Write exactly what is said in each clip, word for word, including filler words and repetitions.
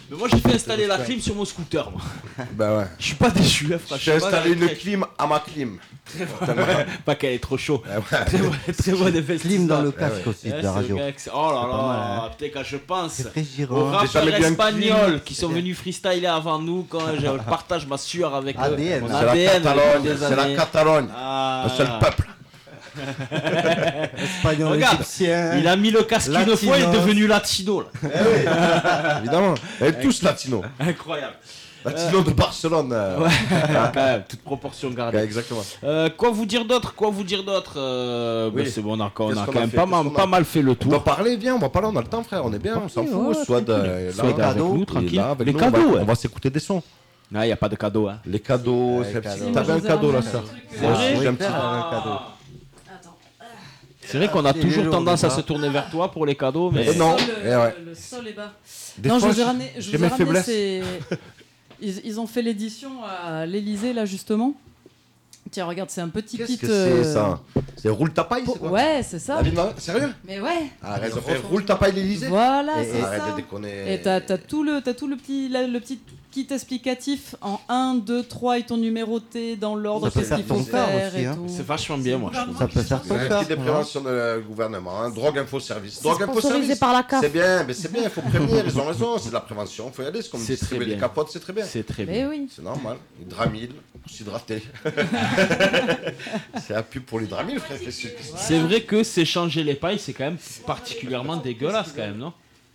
Mais moi, j'ai fait installer la clim sur mon scooter, moi. Bah ouais. Je suis pas déçu, hein, franchement. J'ai installé une clim à ma clim. Pas qu'elle est trop chaud. Ah ouais. Très bon, très bon investissement. Clim dans le Ouais, casque ouais. aussi Ouais, de c'est radio. le gars que c'est- Oh là C'est pas mal, là, hein. peut-être quand je pense C'est aux réfrigérant. J'ai jamais rappeurs vu un espagnols qui sont venus freestyler avant nous quand je partage ma sueur avec eux. A D N, Mon hein. C'est la A D N Catalogne, depuis des c'est la années. Catalogne. Ah. Le seul peuple. Espagnol, Regarde, égyptien. Il a mis le casque une Latino. fois, il est devenu latino. Là. Évidemment. Et tous latinos. Incroyable. Latinos de Barcelone. euh. Ouais, quand même, toute proportion gardée. Ouais, exactement. Euh, quoi vous dire d'autre Quoi vous dire d'autre euh, Oui. bah, c'est bon, on a, on a Qu'est-ce qu'on quand a même fait pas, Qu'est-ce mal, qu'on a pas mal fait le On tour. va parler, viens, on va parler, on a le temps, frère, on est bien, on s'en fout. ouais, Soit de, là, Soit là, avec cadeaux, nous, et tranquille. là, avec Les nous, cadeaux, on va, ouais. on va s'écouter des sons. Ah, y a pas de cadeau. Hein. Les cadeaux, Ouais, c'est- cadeaux. t'avais un cadeau là, ça. C'est Moi vrai aussi, j'ai un Oui, petit. père avait un cadeau. Attends. C'est vrai qu'on a Il est toujours lourd, tendance à déjà. se tourner vers toi pour les cadeaux, mais Et non. Le sol, eh ouais. le sol est bas. Des non, fois, je vous ai j'ai- ramené. Je j'ai vous ai mes ramené faiblesses. ces- Ils, ils ont fait l'édition à l'Elysée là justement. Tiens, regarde, c'est un petit Qu'est-ce kit. que c'est euh, ça? C'est roule ta paille, pour- c'est quoi? Ouais, c'est ça. La vie de ma- Sérieux? Mais ouais. Arrête de faire roule ta paille l'Elysée? Voilà, Et- c'est et- ça. Arrête de déconner. Et t'as t'as tout le t'as tout le petit la- le petit kit explicatif en un, deux, trois, ils t'ont numéroté dans l'ordre, Ça peut qu'est-ce faire qu'il faut ton corps faire aussi, et hein. tout. c'est vachement bien, moi, je trouve. Ça peut faire ton C'est un corps. kit de prévention de gouvernement, hein. Drogue info service. C'est Drogue info sponsorisé service. par la C A F. C'est bien, mais c'est bien, il faut prévenir, ils ont raison, c'est de la prévention, il faut y aller, c'est comme C'est distribuer très des bien. capotes, c'est très bien. C'est très Mais bien. oui. C'est normal. Hydramil, pour s'hydrater. C'est la pub pour l'hydramil, frère. Qu'est-ce que c'est? C'est vrai que s'échanger les pailles, c'est quand même particulièrement dégueulasse, quand même, non?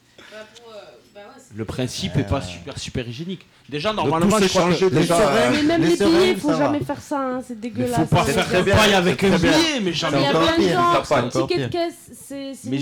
Le principe est pas super super hygiénique. Déjà, normalement, tous je crois échanger que... Les déjà. seringues, Mais même les les seringues, billets, il faut ça va. jamais faire ça, hein, c'est Il dégueulasse. faut pas hein. faire très une bien, paille avec c'est un très bien. billet, mais Mais jamais. il y a encore plein de pire, gens, t'as pas un encore ticket de pire. caisse, c'est c'est Mais nickel,